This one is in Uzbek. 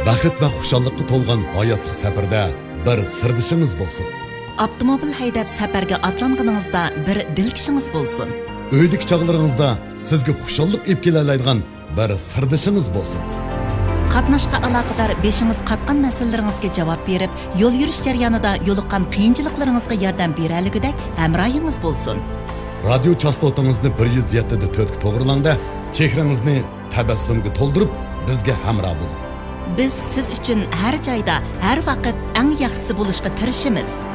Baxit va xushalliqqa to'lgan hayotlik safarda bir sirdishingiz bo'lsin. Avtomobil haydab safarga atlanganingizda bir dilkishingiz bo'lsin. Uydagi chog'laringizda sizga xushallik olib kelaoladigan bir sirdishingiz bo'lsin. Qatnashqa aloqador beshingiz qatgan masalalaringizga javob berib, yo'l yurish jarayonida yo'liqqan qiyinchiliklaringizga yordam beraligidek hamrohingiz bo'lsin. Radio chastotangizni 107.4 ga to'g'rilangda chehrangizni tabassumga to'ldirib bizga hamroh bo'ling. Biz siz uchun har joyda, har vaqt eng yaxshisi bo'lishga tirishamiz.